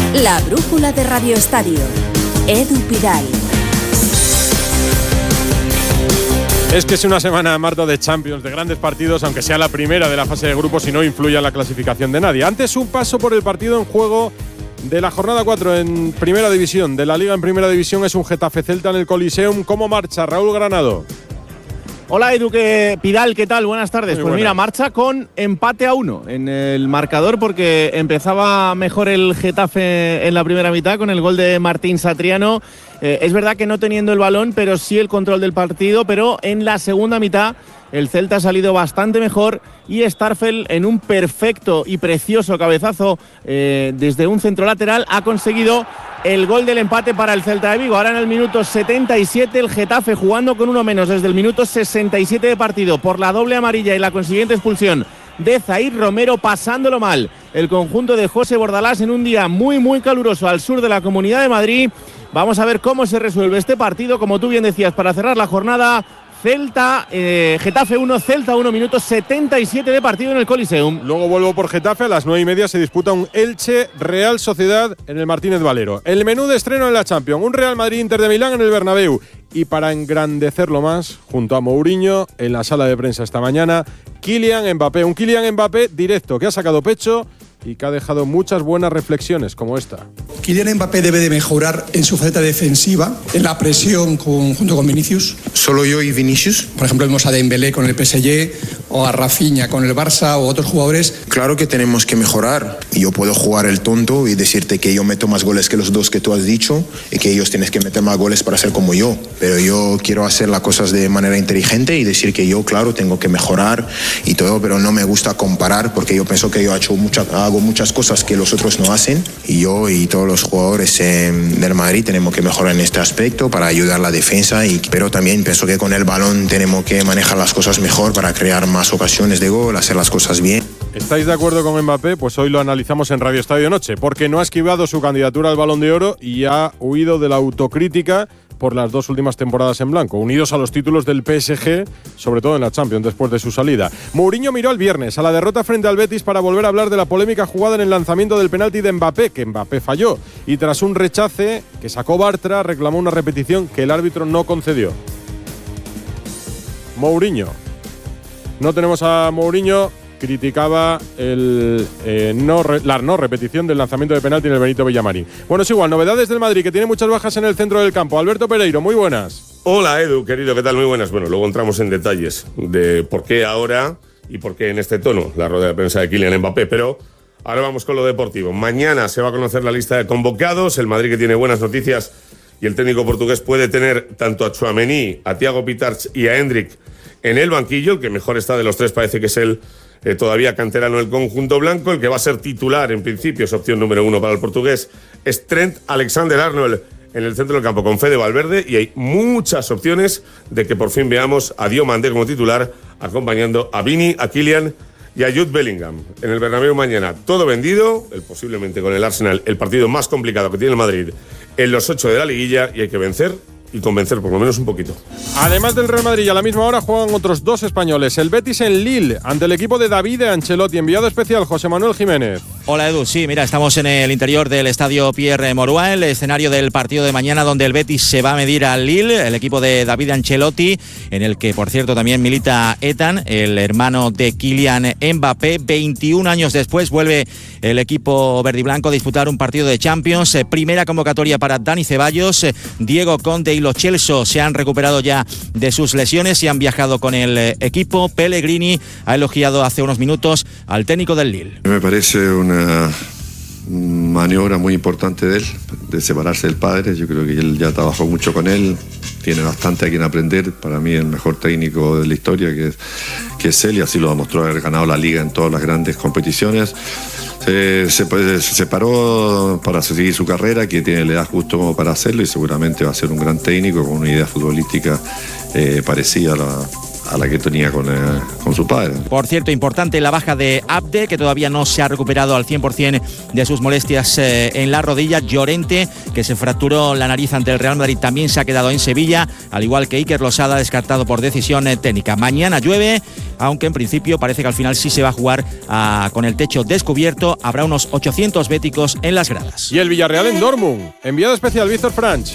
La brújula de Radio Estadio. Edu Pidal. Es que es una semana, Marta, de Champions, de grandes partidos, aunque sea la primera de la fase de grupos y no influya en la clasificación de nadie. Antes, un paso por el partido en juego de la jornada 4 en Primera División, de la Liga en Primera División, es un Getafe-Celta en el Coliseum. ¿Cómo marcha, Raúl Granado? Hola Edu Pidal, ¿qué tal? Buenas tardes. Pues mira, marcha con empate a 1 en el marcador porque empezaba mejor el Getafe en la primera mitad con el gol de Martín Satriano. Es verdad que no teniendo el balón, pero sí el control del partido, pero en la segunda mitad el Celta ha salido bastante mejor y Starfel, en un perfecto y precioso cabezazo desde un centro lateral, ha conseguido el gol del empate para el Celta de Vigo. Ahora en el minuto 77 el Getafe jugando con uno menos desde el minuto 67 de partido por la doble amarilla y la consiguiente expulsión de Zaid Romero, pasándolo mal el conjunto de José Bordalás en un día muy caluroso al sur de la Comunidad de Madrid. Vamos a ver cómo se resuelve este partido, como tú bien decías, para cerrar la jornada. Getafe 1, Celta 1, minuto 77 de partido en el Coliseum. Luego vuelvo por Getafe, a las 9:30 se disputa un Elche Real Sociedad en el Martínez Valero. El menú de estreno en la Champions, un Real Madrid Inter de Milán en el Bernabéu. Y para engrandecerlo más, junto a Mourinho, en la sala de prensa esta mañana, Kylian Mbappé. Un Kylian Mbappé directo, que ha sacado pecho y que ha dejado muchas buenas reflexiones como esta. Kylian Mbappé debe de mejorar en su faceta defensiva, en la presión junto con Vinicius. ¿Solo yo y Vinicius? Por ejemplo, vemos a Dembélé con el PSG o a Rafinha con el Barça o otros jugadores. Claro que tenemos que mejorar. Yo puedo jugar el tonto y decirte que yo meto más goles que los dos que tú has dicho y que ellos tienen que meter más goles para ser como yo. Pero yo quiero hacer las cosas de manera inteligente y decir que yo, claro, tengo que mejorar y todo, pero no me gusta comparar porque yo pienso que yo hago muchas cosas que los otros no hacen y yo y todos los jugadores del Madrid tenemos que mejorar en este aspecto para ayudar a la defensa, pero también pienso que con el balón tenemos que manejar las cosas mejor para crear más ocasiones de gol, hacer las cosas bien. ¿Estáis de acuerdo con Mbappé? Pues hoy lo analizamos en Radio Estadio Noche, porque no ha esquivado su candidatura al Balón de Oro y ha huido de la autocrítica por las dos últimas temporadas en blanco, unidos a los títulos del PSG, sobre todo en la Champions, después de su salida. Mourinho miró el viernes a la derrota frente al Betis para volver a hablar de la polémica jugada en el lanzamiento del penalti de Mbappé, que Mbappé falló, y tras un rechace que sacó Bartra, reclamó una repetición que el árbitro no concedió. Mourinho. No tenemos a Mourinho. Criticaba la no repetición del lanzamiento de penalti en el Benito Villamarín. Bueno, es igual, novedades del Madrid, que tiene muchas bajas en el centro del campo. Alberto Pereiro, muy buenas. Hola Edu, querido, ¿qué tal? Muy buenas. Bueno, luego entramos en detalles de por qué ahora y por qué en este tono la rueda de prensa de Kylian Mbappé, pero ahora vamos con lo deportivo. Mañana se va a conocer la lista de convocados, el Madrid que tiene buenas noticias y el técnico portugués puede tener tanto a Tchouaméni, a Thiago Pitarch y a Endrick en el banquillo. El que mejor está de los tres parece que es el todavía canterano del conjunto blanco. El que va a ser titular, en principio, es opción número 1 para el portugués, es Trent Alexander-Arnold en el centro del campo con Fede Valverde, y hay muchas opciones de que por fin veamos a Diomandé como titular, acompañando a Vini, a Kylian y a Jude Bellingham. En el Bernabéu mañana todo vendido, posiblemente con el Arsenal, el partido más complicado que tiene el Madrid en los 8 de la liguilla, y hay que vencer y convencer por lo menos un poquito. Además del Real Madrid, a la misma hora juegan otros dos españoles. El Betis en Lille, ante el equipo de David Ancelotti. Enviado especial, José Manuel Jiménez. Hola Edu, sí, mira, estamos en el interior del estadio Pierre Mauroy, el escenario del partido de mañana, donde el Betis se va a medir al Lille, el equipo de David Ancelotti, en el que por cierto también milita Ethan, el hermano de Kylian Mbappé. 21 años después vuelve el equipo verdiblanco a disputar un partido de Champions. Primera convocatoria para Dani Ceballos, Diego Conde y Lo Celso se han recuperado ya de sus lesiones y han viajado con el equipo. Pellegrini ha elogiado hace unos minutos al técnico del Lille. Me parece una maniobra muy importante de él, de separarse del padre. Yo creo que él ya trabajó mucho con él, tiene bastante a quien aprender. Para mí el mejor técnico de la historia que es él, y así lo demostró haber ganado la Liga en todas las grandes competiciones. Se separó para seguir su carrera, que tiene la edad justo como para hacerlo, y seguramente va a ser un gran técnico con una idea futbolística parecida a la que tenía con su padre. Por cierto, importante la baja de Abde, que todavía no se ha recuperado al 100% de sus molestias en la rodilla. Llorente, que se fracturó la nariz ante el Real Madrid, también se ha quedado en Sevilla, al igual que Iker Losada, descartado por decisión técnica. Mañana llueve, aunque en principio parece que al final sí se va a jugar con el techo descubierto. Habrá unos 800 béticos en las gradas. Y el Villarreal en Dortmund. Enviado especial Víctor Franch.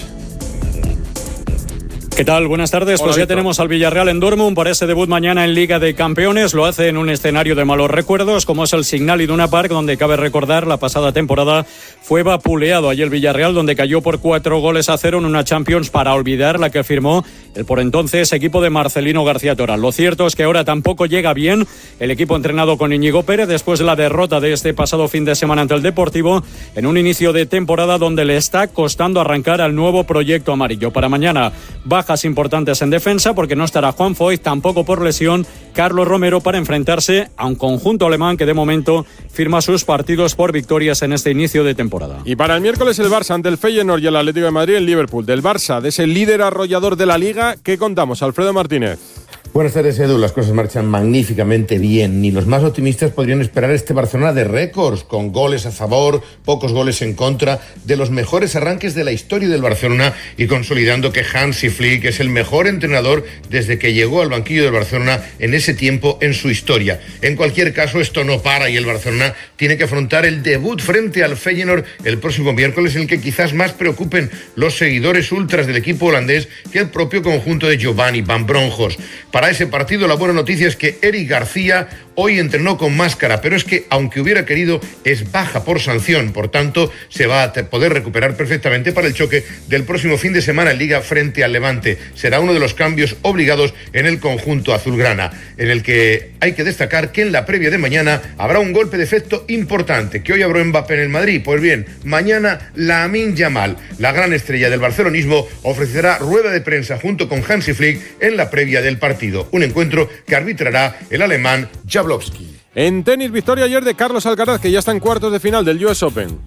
¿Qué tal? Buenas tardes. Hola, pues ya Víctor. tenemos al Villarreal en Dortmund para ese debut mañana en Liga de Campeones. Lo hace en un escenario de malos recuerdos, como es el Signal Iduna Park, donde cabe recordar la pasada temporada fue vapuleado allí el Villarreal, donde cayó por 4-0 en una Champions para olvidar la que firmó el por entonces equipo de Marcelino García Toral. Lo cierto es que ahora tampoco llega bien el equipo entrenado con Íñigo Pérez después de la derrota de este pasado fin de semana ante el Deportivo, en un inicio de temporada donde le está costando arrancar al nuevo proyecto amarillo. Para mañana, bajas importantes en defensa porque no estará Juan Foyth, tampoco por lesión Carlos Romero, para enfrentarse a un conjunto alemán que de momento firma sus partidos por victorias en este inicio de temporada. Y para el miércoles el Barça ante el Feyenoord y el Atlético de Madrid en Liverpool. Del Barça, de ese líder arrollador de la Liga, ¿qué contamos? Alfredo Martínez. Buenas tardes, Edu. Las cosas marchan magníficamente bien. Ni los más optimistas podrían esperar este Barcelona de récords, con goles a favor, pocos goles en contra, de los mejores arranques de la historia del Barcelona y consolidando que Hansi Flick es el mejor entrenador desde que llegó al banquillo del Barcelona en ese tiempo en su historia. En cualquier caso, esto no para y el Barcelona tiene que afrontar el debut frente al Feyenoord el próximo miércoles, en el que quizás más preocupen los seguidores ultras del equipo holandés que el propio conjunto de Giovanni Van Bronckhorst. Para ese partido, la buena noticia es que Eric García hoy entrenó con máscara, pero es que, aunque hubiera querido, es baja por sanción. Por tanto, se va a poder recuperar perfectamente para el choque del próximo fin de semana en Liga frente al Levante. Será uno de los cambios obligados en el conjunto azulgrana, en el que hay que destacar que en la previa de mañana habrá un golpe de efecto importante. ¿Que hoy habló Mbappé en el Madrid? Pues bien, mañana Lamine Yamal, la gran estrella del barcelonismo, ofrecerá rueda de prensa junto con Hansi Flick en la previa del partido. Un encuentro que arbitrará el alemán Jablowski. En tenis, victoria ayer de Carlos Alcaraz, que ya está en cuartos de final del US Open.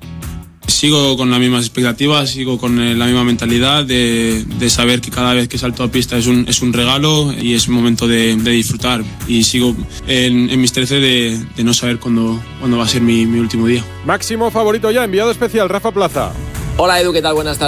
Sigo con las mismas expectativas, sigo con la misma mentalidad de saber que cada vez que salto a pista es un regalo y es un momento de disfrutar. Y sigo en mis 13 de no saber cuándo va a ser mi último día. Máximo favorito ya, enviado especial Rafa Plaza. Hola Edu, ¿qué tal? Buenas tardes.